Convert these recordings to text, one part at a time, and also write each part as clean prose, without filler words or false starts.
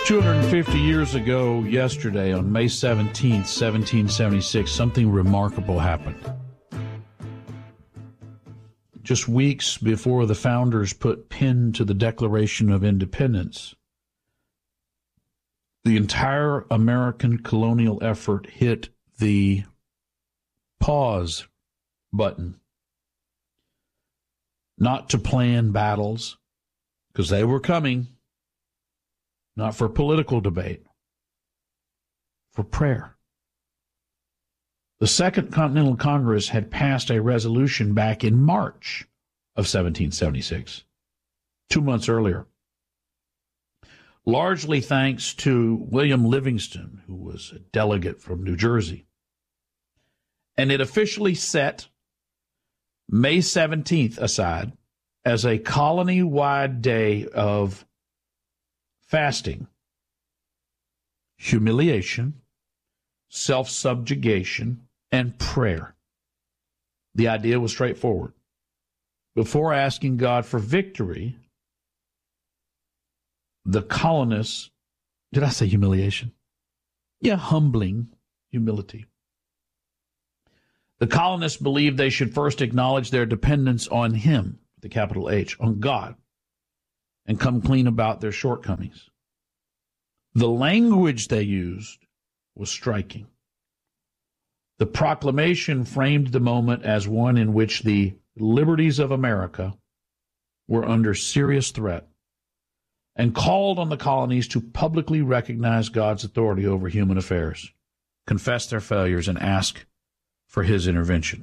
250 years ago, yesterday, on May 17th, 1776, something remarkable happened. Just weeks before the founders put pen to the Declaration of Independence, the entire American colonial effort hit the pause button. Not to plan battles, because they were coming. Not for political debate, for prayer. The Second Continental Congress had passed a resolution back in March of 1776, 2 months earlier, largely thanks to William Livingston, who was a delegate from New Jersey. And it officially set May 17th aside as a colony-wide day of fasting, humiliation, self-subjugation, and prayer. The idea was straightforward. Before asking God for victory, the colonists, did I say humiliation? Yeah, humbling humility. The colonists believed they should first acknowledge their dependence on Him, the capital H, on God, and come clean about their shortcomings. The language they used was striking. The proclamation framed the moment as one in which the liberties of America were under serious threat and called on the colonies to publicly recognize God's authority over human affairs, confess their failures, and ask for His intervention.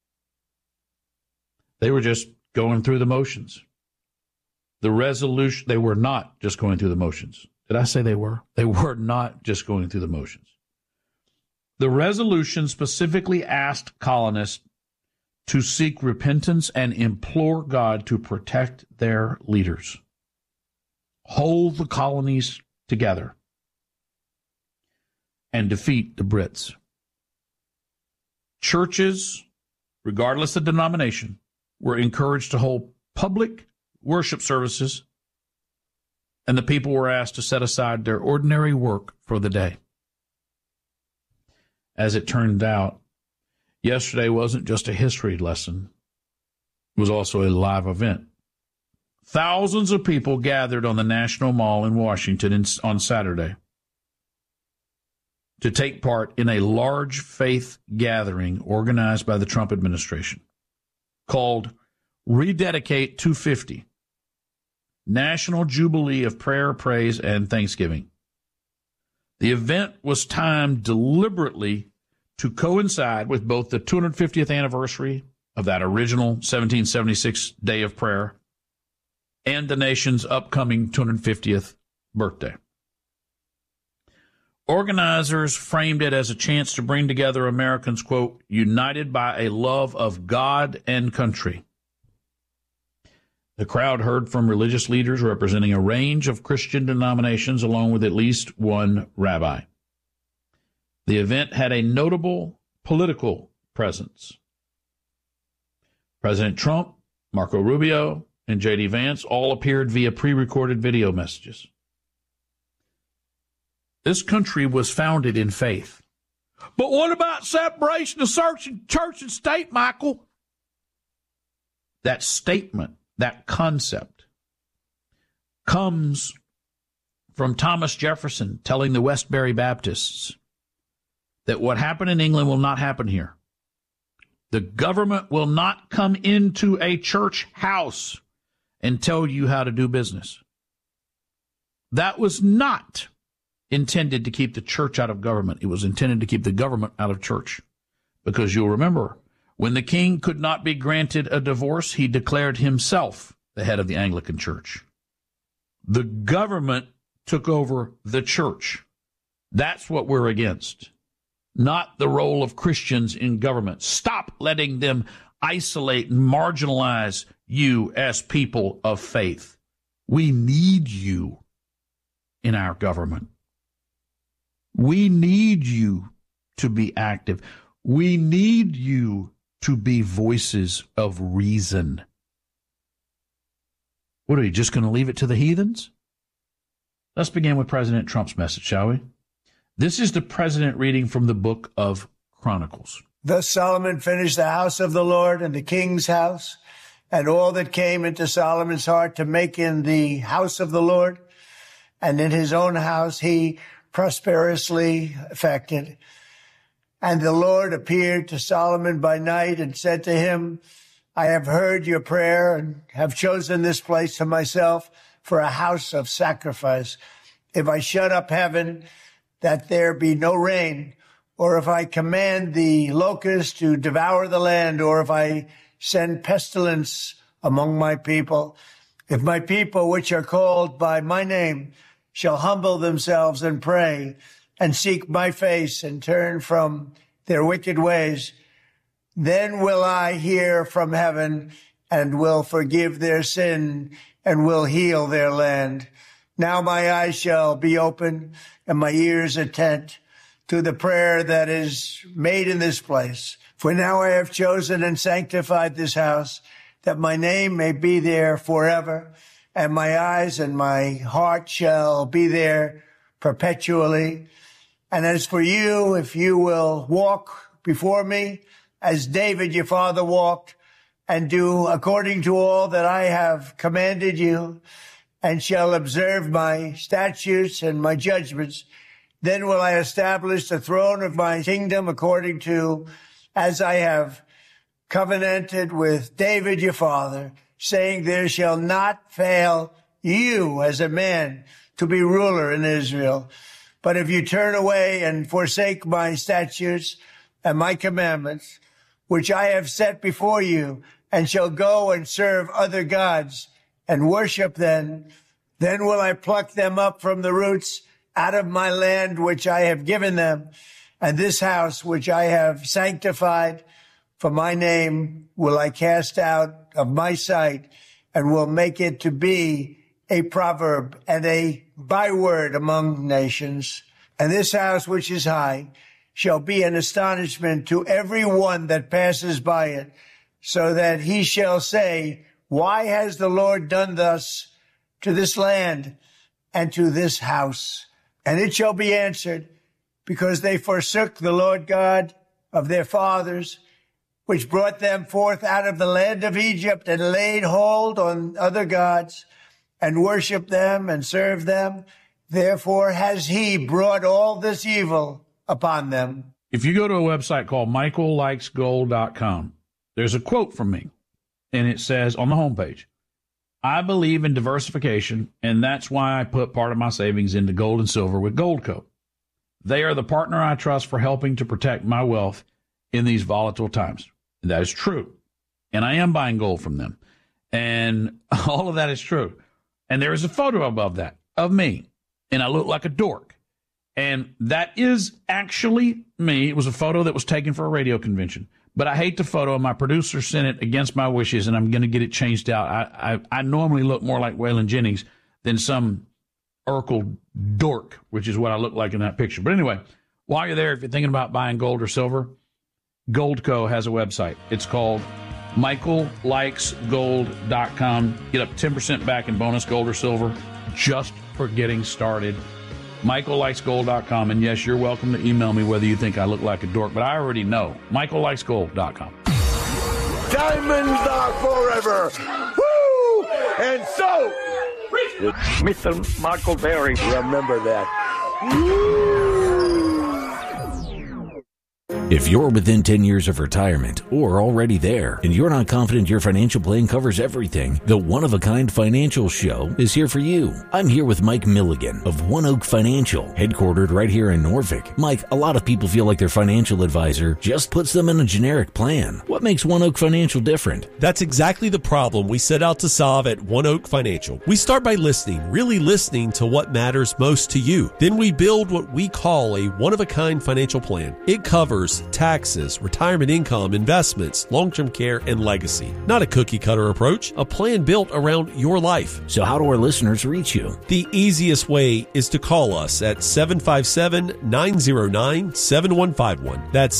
They were just going through the motions. The resolution, they were not just going through the motions. Did I say they were? They were not just going through the motions. The resolution specifically asked colonists to seek repentance and implore God to protect their leaders, hold the colonies together, and defeat the Brits. Churches, regardless of denomination, were encouraged to hold public worship services, and the people were asked to set aside their ordinary work for the day. As it turned out, yesterday wasn't just a history lesson. It was also a live event. Thousands of people gathered on the National Mall in Washington on Saturday to take part in a large faith gathering organized by the Trump administration called Rededicate 250, National Jubilee of Prayer, Praise, and Thanksgiving. The event was timed deliberately to coincide with both the 250th anniversary of that original 1776 Day of Prayer and the nation's upcoming 250th birthday. Organizers framed it as a chance to bring together Americans, quote, united by a love of God and country. The crowd heard from religious leaders representing a range of Christian denominations, along with at least one rabbi. The event had a notable political presence. President Trump, Marco Rubio, and J.D. Vance all appeared via pre-recorded video messages. This country was founded in faith. But what about separation of church and state, Michael? That statement, that concept, comes from Thomas Jefferson telling the Westbury Baptists that what happened in England will not happen here. The government will not come into a church house and tell you how to do business. That was not intended to keep the church out of government. It was intended to keep the government out of church. Because you'll remember, when the king could not be granted a divorce, he declared himself the head of the Anglican Church. The government took over the church. That's what we're against, not the role of Christians in government. Stop letting them isolate and marginalize you as people of faith. We need you in our government. We need you to be active. We need you to be voices of reason. What are you, just going to leave it to the heathens? Let's begin with President Trump's message, shall we? This is the president reading from the book of Chronicles. Thus Solomon finished the house of the Lord and the king's house, and all that came into Solomon's heart to make in the house of the Lord, and in his own house he prosperously effected. And the Lord appeared to Solomon by night and said to him, I have heard your prayer and have chosen this place to myself for a house of sacrifice. If I shut up heaven, that there be no rain, or if I command the locust to devour the land, or if I send pestilence among my people, if my people, which are called by my name, shall humble themselves and pray and seek my face and turn from their wicked ways, then will I hear from heaven and will forgive their sin and will heal their land. Now my eyes shall be open and my ears attent to the prayer that is made in this place. For now I have chosen and sanctified this house, that my name may be there forever, and my eyes and my heart shall be there perpetually. And as for you, if you will walk before me, as David your father walked, and do according to all that I have commanded you, and shall observe my statutes and my judgments, then will I establish the throne of my kingdom according to as I have covenanted with David your father, saying, there shall not fail you as a man to be ruler in Israel. But if you turn away and forsake my statutes and my commandments, which I have set before you, and shall go and serve other gods and worship them, then will I pluck them up from the roots out of my land which I have given them, and this house which I have sanctified for my name will I cast out of my sight, and will make it to be a proverb and a byword among nations. And this house which is high shall be an astonishment to every one that passes by it, so that he shall say, why has the Lord done thus to this land and to this house? And it shall be answered, because they forsook the Lord God of their fathers, which brought them forth out of the land of Egypt, and laid hold on other gods, and worshipped them and served them. Therefore has he brought all this evil upon them. If you go to a website called michaellikesgold.com, there's a quote from me, and it says on the homepage, I believe in diversification, and that's why I put part of my savings into gold and silver with Goldco. They are the partner I trust for helping to protect my wealth in these volatile times. And that is true. And I am buying gold from them. And all of that is true. And there is a photo above that of me, and I look like a dork. And that is actually me. It was a photo that was taken for a radio convention. But I hate the photo, and my producer sent it against my wishes, and I'm going to get it changed out. I normally look more like Waylon Jennings than some Urkel dork, which is what I look like in that picture. But anyway, while you're there, if you're thinking about buying gold or silver, Goldco has a website. It's called michaellikesgold.com. Get up 10% back in bonus gold or silver just for getting started. michaellikesgold.com. And yes, you're welcome to email me whether you think I look like a dork, but I already know. michaellikesgold.com. Diamonds are forever. Woo! And so, Mr. Michael Berry. Remember that. If you're within 10 years of retirement or already there, and you're not confident your financial plan covers everything, the One of a Kind Financial Show is here for you. I'm here with Mike Milligan of One Oak Financial, headquartered right here in Norfolk. Mike, a lot of people feel like their financial advisor just puts them in a generic plan. What makes One Oak Financial different? That's exactly the problem we set out to solve at One Oak Financial. We start by listening, really listening to what matters most to you. Then we build what we call a one-of-a-kind financial plan. It covers taxes, retirement income, investments, long-term care, and legacy. Not a cookie-cutter approach, a plan built around your life. So how do our listeners reach you? The easiest way is to call us at 757-909-7151. That's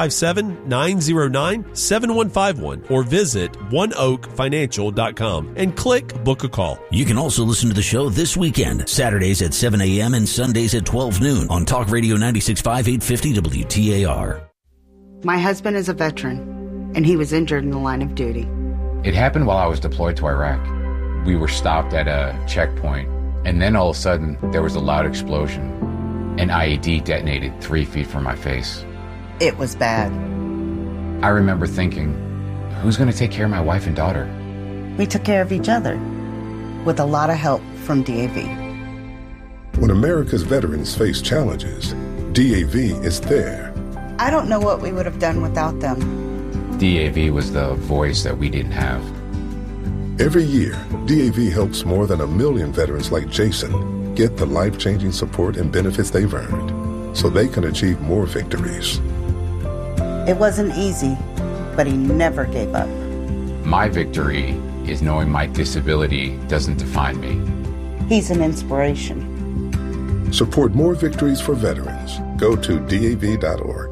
757-909-7151, or visit oneoakfinancial.com and click Book a Call. You can also listen to the show this weekend, Saturdays at 7 a.m. and Sundays at 12 noon on Talk Radio 96.5 850 WTAR. My husband is a veteran, and he was injured in the line of duty. It happened while I was deployed to Iraq. We were stopped at a checkpoint, and then all of a sudden, there was a loud explosion. An IED detonated 3 feet from my face. It was bad. I remember thinking, who's going to take care of my wife and daughter? We took care of each other, with a lot of help from DAV. When America's veterans face challenges, DAV is there. I don't know what we would have done without them. DAV was the voice that we didn't have. Every year, DAV helps more than 1 million veterans like Jason get the life-changing support and benefits they've earned so they can achieve more victories. It wasn't easy, but he never gave up. My victory is knowing my disability doesn't define me. He's an inspiration. Support more victories for veterans. Go to DAV.org.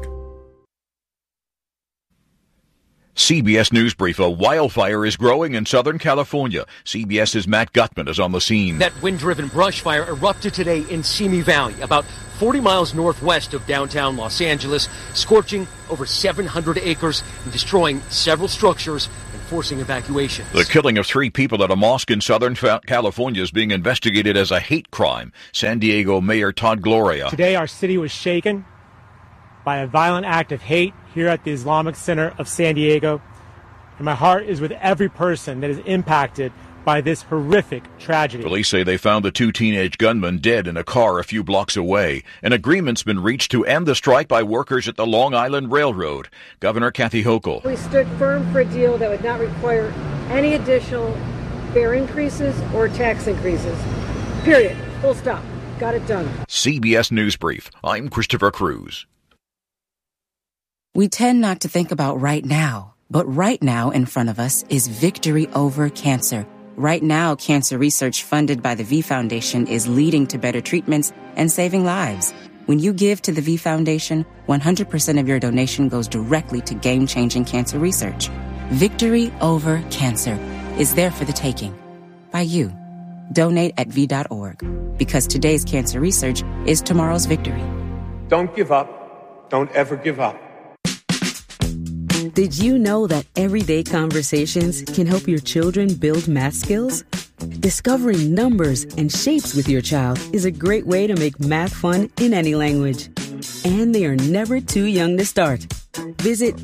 CBS News Brief. A wildfire is growing in Southern California. CBS's Matt Gutman is on the scene. That wind-driven brush fire erupted today in Simi Valley, about 40 miles northwest of downtown Los Angeles, scorching over 700 acres and destroying several structures and forcing evacuations. The killing of 3 people at a mosque in Southern California is being investigated as a hate crime. San Diego Mayor Todd Gloria. Today our city was shaken by a violent act of hate here at the Islamic Center of San Diego. And my heart is with every person that is impacted by this horrific tragedy. Police say they found the 2 teenage gunmen dead in a car a few blocks away. An agreement's been reached to end the strike by workers at the Long Island Railroad. Governor Kathy Hochul. We stood firm for a deal that would not require any additional fare increases or tax increases. Period. Full stop. Got it done. CBS News Brief. I'm Christopher Cruz. We tend not to think about right now, but right now in front of us is victory over cancer. Right now, cancer research funded by the V Foundation is leading to better treatments and saving lives. When you give to the V Foundation, 100% of your donation goes directly to game-changing cancer research. Victory over cancer is there for the taking by you. Donate at V.org, because today's cancer research is tomorrow's victory. Don't give up. Don't ever give up. Did you know that everyday conversations can help your children build math skills? Discovering numbers and shapes with your child is a great way to make math fun in any language. And they are never too young to start. Visit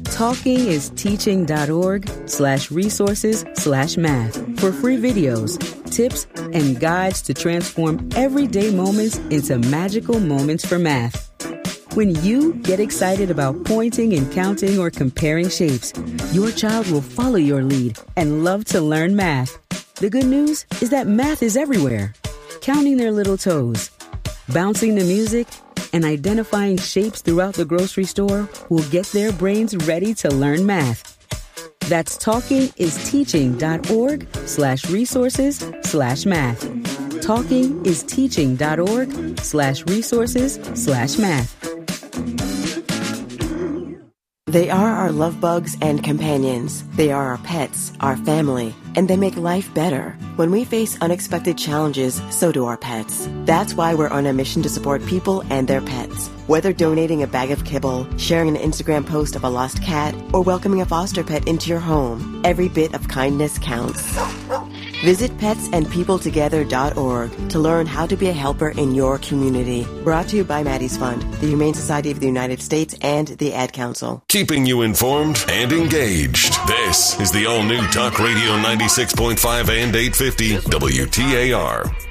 talkingisteaching.org/resources/math for free videos, tips, and guides to transform everyday moments into magical moments for math. When you get excited about pointing and counting or comparing shapes, your child will follow your lead and love to learn math. The good news is that math is everywhere. Counting their little toes, bouncing the music, and identifying shapes throughout the grocery store will get their brains ready to learn math. That's talkingisteaching.org/resources/math. talkingisteaching.org/resources/math. They are our love bugs and companions. They are our pets, our family, and they make life better. When we face unexpected challenges, so do our pets. That's why we're on a mission to support people and their pets. Whether donating a bag of kibble, sharing an Instagram post of a lost cat, or welcoming a foster pet into your home, every bit of kindness counts. Visit petsandpeopletogether.org to learn how to be a helper in your community. Brought to you by Maddie's Fund, the Humane Society of the United States, and the Ad Council. Keeping you informed and engaged. This is the all-new Talk Radio 96.5 and 850 WTAR.